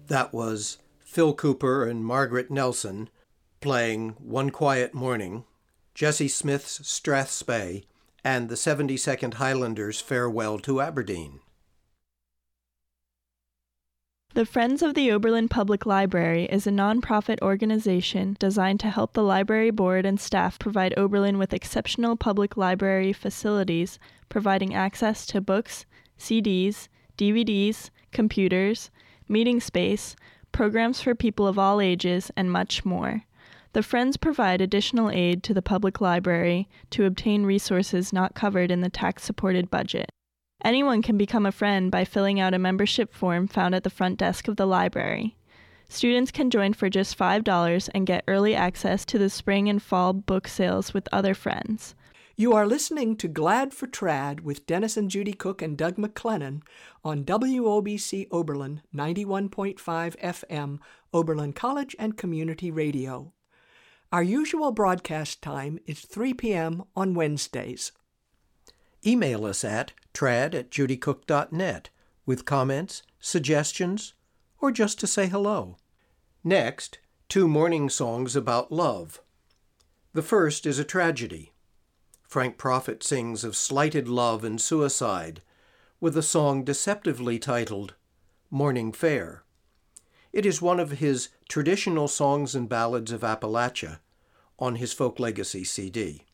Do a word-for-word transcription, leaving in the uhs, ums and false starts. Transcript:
That was Phil Cooper and Margaret Nelson playing One Quiet Morning, Jesse Smith's Strathspey, and the seventy-second Highlanders' Farewell to Aberdeen. The Friends of the Oberlin Public Library is a non-profit organization designed to help the library board and staff provide Oberlin with exceptional public library facilities, providing access to books, C Ds, D V Ds, computers, meeting space, programs for people of all ages, and much more. The Friends provide additional aid to the public library to obtain resources not covered in the tax-supported budget. Anyone can become a friend by filling out a membership form found at the front desk of the library. Students can join for just five dollars and get early access to the spring and fall book sales with other friends. You are listening to Glad for Trad with Dennis and Judy Cook and Doug McLennan on W O B C Oberlin ninety-one point five F M, Oberlin College and Community Radio. Our usual broadcast time is three p.m. on Wednesdays. Email us at trad at judycook dot net with comments, suggestions, or just to say hello. Next, two morning songs about love. The first is a tragedy. Frank Prophet sings of slighted love and suicide with a song deceptively titled Morning Fair. It is one of his traditional songs and ballads of Appalachia on his Folk Legacy C D.